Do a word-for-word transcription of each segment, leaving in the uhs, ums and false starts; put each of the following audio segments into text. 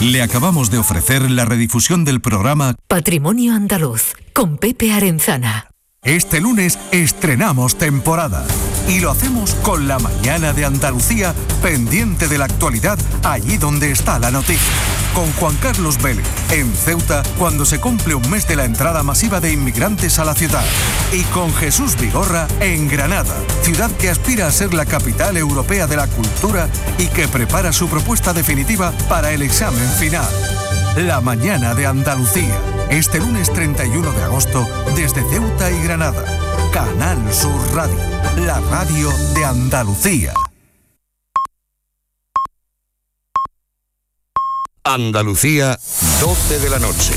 Le acabamos de ofrecer la redifusión del programa Patrimonio Andaluz, con Pepe Arenzana. Este lunes estrenamos temporada y lo hacemos con la mañana de Andalucía, pendiente de la actualidad allí donde está la noticia. Con Juan Carlos Vélez, en Ceuta, cuando se cumple un mes de la entrada masiva de inmigrantes a la ciudad. Y con Jesús Vigorra, en Granada, ciudad que aspira a ser la capital europea de la cultura y que prepara su propuesta definitiva para el examen final. La mañana de Andalucía, este lunes treinta y uno de agosto, desde Ceuta y Granada. Canal Sur Radio, la radio de Andalucía. Andalucía, doce de la noche.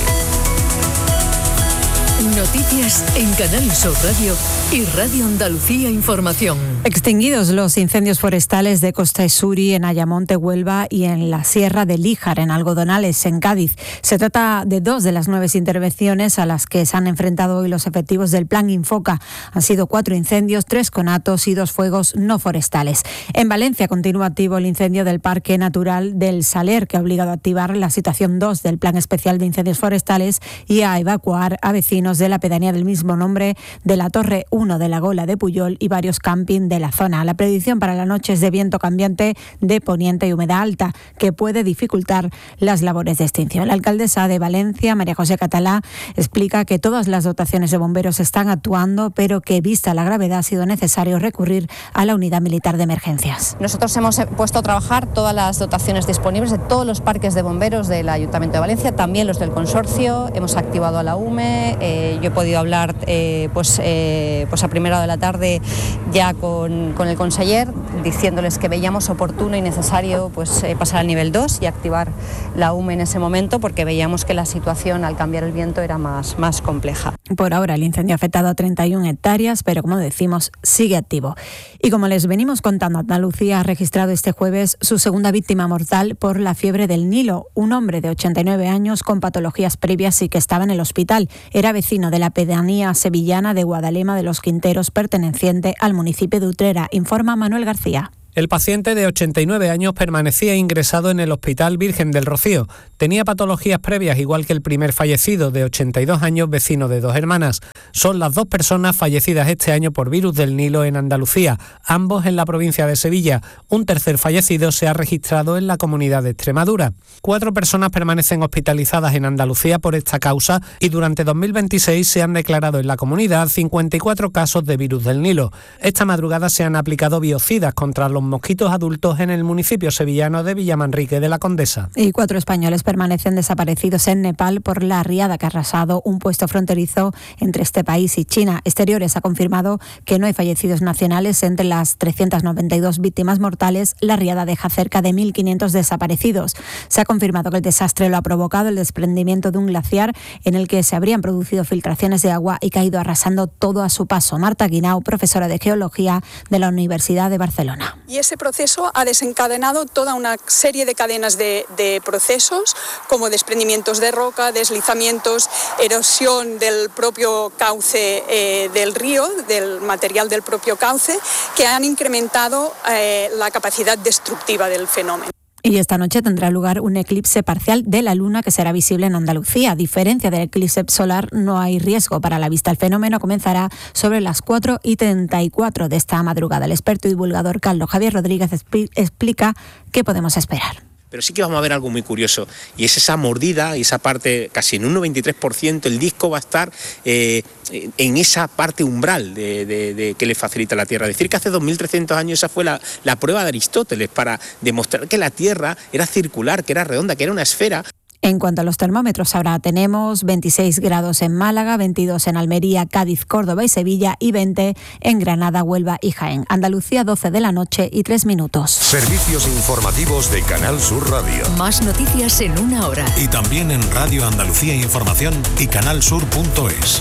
Noticias en Canal Sur Radio y Radio Andalucía Información. Extinguidos los incendios forestales de Costa Esuri, en Ayamonte, Huelva, y en la Sierra de Líjar, en Algodonales, en Cádiz. Se trata de dos de las nueve intervenciones a las que se han enfrentado hoy los efectivos del Plan Infoca. Han sido cuatro incendios, tres conatos y dos fuegos no forestales. En Valencia continúa activo el incendio del Parque Natural del Saler, que ha obligado a activar la situación dos del Plan Especial de Incendios Forestales y a evacuar a vecinos de la pedanía del mismo nombre, de la Torre uno de la Gola de Puyol y varios camping de la zona. La predicción para la noche es de viento cambiante de poniente y humedad alta, que puede dificultar las labores de extinción. La alcaldesa de Valencia, María José Catalá, explica que todas las dotaciones de bomberos están actuando, pero que, vista la gravedad, ha sido necesario recurrir a la unidad militar de emergencias. Nosotros hemos puesto a trabajar todas las dotaciones disponibles de todos los parques de bomberos del Ayuntamiento de Valencia, también los del consorcio. Hemos activado a la U M E. Eh, yo he podido hablar eh, pues, eh, pues a primera hora de la tarde ya con, con el conseller, diciéndoles que veíamos oportuno y necesario pues, eh, pasar al nivel dos y activar la U M E en ese momento, porque veíamos que la situación al cambiar el viento era más, más compleja. Por ahora el incendio ha afectado a treinta y una hectáreas, pero como decimos, sigue activo. Y como les venimos contando, Andalucía ha registrado este jueves su segunda víctima mortal por la fiebre del Nilo. Un hombre de ochenta y nueve años con patologías previas y que estaba en el hospital. Era vecino de la pedanía sevillana de Guadalema de los Quinteros, perteneciente al municipio de Utrera, informa Manuel García. El paciente de ochenta y nueve años permanecía ingresado en el Hospital Virgen del Rocío. Tenía patologías previas, igual que el primer fallecido, de ochenta y dos años, vecino de dos hermanas. Son las dos personas fallecidas este año por virus del Nilo en Andalucía, ambos en la provincia de Sevilla. Un tercer fallecido se ha registrado en la comunidad de Extremadura. Cuatro personas permanecen hospitalizadas en Andalucía por esta causa y durante dos mil veintiséis se han declarado en la comunidad cincuenta y cuatro casos de virus del Nilo. Esta madrugada se han aplicado biocidas contra los mosquitos adultos en el municipio sevillano de Villamanrique de la Condesa. Y cuatro españoles permanecen desaparecidos en Nepal por la riada que ha arrasado un puesto fronterizo entre este país y China. Exteriores ha confirmado que no hay fallecidos nacionales entre las trescientas noventa y dos víctimas mortales. La riada deja cerca de mil quinientos desaparecidos. Se ha confirmado que el desastre lo ha provocado el desprendimiento de un glaciar en el que se habrían producido filtraciones de agua y que ha ido arrasando todo a su paso. Marta Guinau, profesora de Geología de la Universidad de Barcelona. Y ese proceso ha desencadenado toda una serie de cadenas de, de procesos, como desprendimientos de roca, deslizamientos, erosión del propio cauce eh, del río, del material del propio cauce, que han incrementado eh, la capacidad destructiva del fenómeno. Y esta noche tendrá lugar un eclipse parcial de la luna que será visible en Andalucía. A diferencia del eclipse solar, no hay riesgo para la vista. El fenómeno comenzará sobre las cuatro y treinta y cuatro de esta madrugada. El experto y divulgador Carlos Javier Rodríguez explica qué podemos esperar. Pero sí que vamos a ver algo muy curioso, y es esa mordida y esa parte, casi en un noventa y tres por ciento, el disco va a estar eh, en esa parte umbral de, de, de que le facilita la Tierra. Decir que hace dos mil trescientos años esa fue la, la prueba de Aristóteles para demostrar que la Tierra era circular, que era redonda, que era una esfera. En cuanto a los termómetros, ahora tenemos veintiséis grados en Málaga, veintidós en Almería, Cádiz, Córdoba y Sevilla y veinte en Granada, Huelva y Jaén. Andalucía, doce de la noche y tres minutos. Servicios informativos de Canal Sur Radio. Más noticias en una hora. Y también en Radio Andalucía Información y canalsur punto es.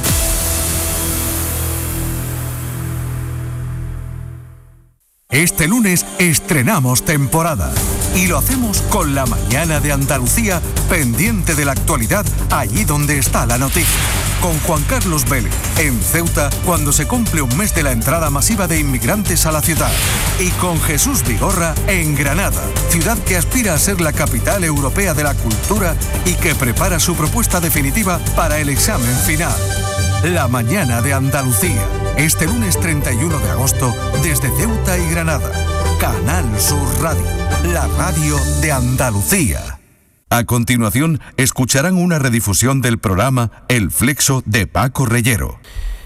Este lunes estrenamos temporada y lo hacemos con la mañana de Andalucía, pendiente de la actualidad allí donde está la noticia. con Juan Carlos Vélez, en Ceuta, cuando se cumple un mes de la entrada masiva de inmigrantes a la ciudad. Y con Jesús Vigorra, en Granada, ciudad que aspira a ser la capital europea de la cultura y que prepara su propuesta definitiva para el examen final. La mañana de Andalucía, este lunes treinta y uno de agosto, desde Ceuta y Granada. Canal Sur Radio, la radio de Andalucía. A continuación, escucharán una redifusión del programa El Flexo de Paco Reyero.